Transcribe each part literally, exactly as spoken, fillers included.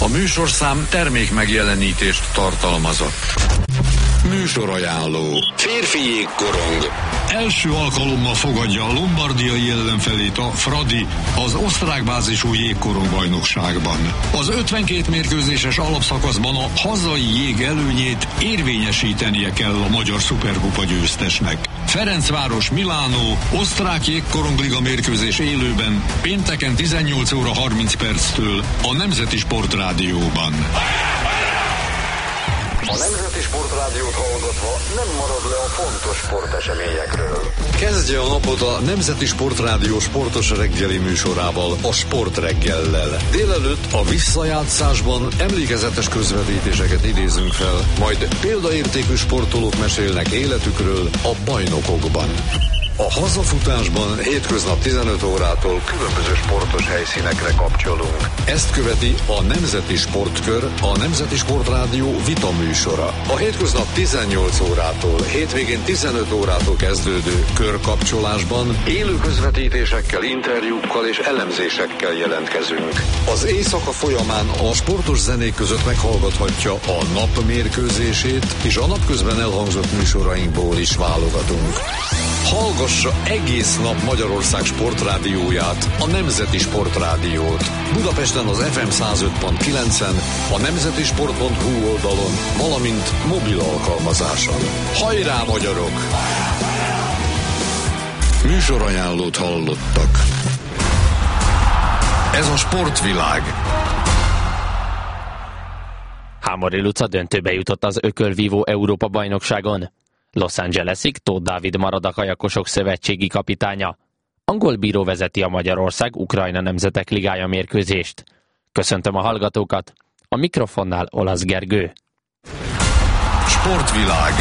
műsorszám termék megjelenítést tartalmazott. Műsorajánló. Férfi jégkorong. Első alkalommal fogadja a lombardiai ellenfelét a Fradi az osztrák bázisú jégkorong bajnokságban. Az ötvenkét mérkőzéses alapszakaszban a hazai jég előnyét érvényesítenie kell a magyar szuperkupa győztesnek. Ferencváros Milánó, osztrák jégkorongliga mérkőzés élőben pénteken tizennyolc óra harminc perctől a Nemzeti Sportrádióban. A Nemzeti Sportrádiót hallgatva nem marad le a fontos sporteseményekről. Kezdje a napot a Nemzeti Sportrádió sportos reggeli műsorával, a Sportreggellel. Délelőtt a visszajátszásban emlékezetes közvetítéseket idézünk fel, majd példaértékű sportolók mesélnek életükről a bajnokokban. A hazafutásban hétköznap tizenöt órától különböző sportos helyszínekre kapcsolunk. Ezt követi a Nemzeti Sportkör, a Nemzeti Sportrádió vita műsora. A hétköznap tizennyolc órától, hétvégén tizenöt órától kezdődő körkapcsolásban élő közvetítésekkel, interjúkkal és elemzésekkel jelentkezünk. Az éjszaka folyamán a sportos zenék között meghallgathatja a nap mérkőzését, és a napközben elhangzott műsorainkból is válogatunk. Hallgassa egész nap Magyarország sportrádióját, a Nemzeti Sportrádiót. Budapesten az ef em száz öt pont kilencen, a nemzetisport pont hu oldalon, valamint mobil alkalmazáson. Hajrá, magyarok! Műsorajánlót hallottak. Ez a sportvilág. Hámori Luca döntőbe jutott az ökölvívó Európa-bajnokságon. Los Angelesig Tóth Dávid marad a kajakosok szövetségi kapitánya. Angol bíró vezeti a Magyarország-Ukrajna Nemzetek Ligája mérkőzést. Köszöntöm a hallgatókat, a mikrofonnál Olasz Gergő. Sportvilág.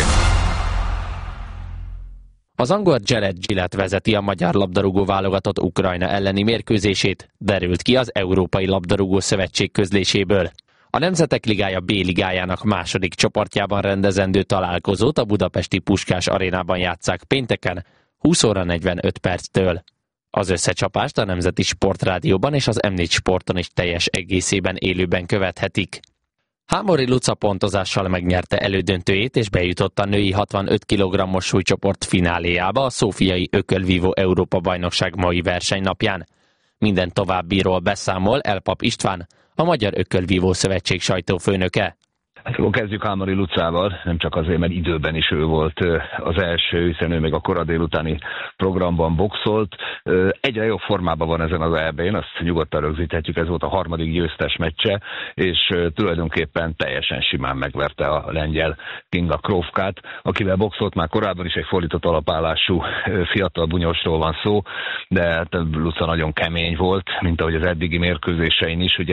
Az angol Jared Gillett vezeti a magyar labdarúgó válogatott Ukrajna elleni mérkőzését, derült ki az Európai Labdarúgó Szövetség közléséből. A Nemzetek Ligája B ligájának második csoportjában rendezendő találkozót a budapesti Puskás arénában játsszák pénteken húsz óra negyvenöt perctől. Az összecsapást a Nemzeti Sportrádióban és az em négy Sporton is teljes egészében élőben követhetik. Hámori Luca pontozással megnyerte elődöntőjét és bejutott a női hatvanöt kilogrammos súlycsoport fináléjába a szófiai ökölvívó Európa-bajnokság mai versenynapján. Minden továbbiról beszámol Elpap István, a Magyar Ökölvívó Szövetség sajtófőnöke. Hát akkor kezdjük Hámori Lucával, nem csak azért, mert időben is ő volt az első, hiszen ő még a kora délutáni programban boxolt. Egyre jobb formában van ezen az é bén, azt nyugodtan rögzíthetjük, ez volt a harmadik győztes meccse, és tulajdonképpen teljesen simán megverte a lengyel Kinga Krófkát, akivel boxolt már korábban is, egy fordított alapállású fiatal bunyósról van szó, de hát Luca nagyon kemény volt, mint ahogy az eddigi mérkőzésein is. Ugye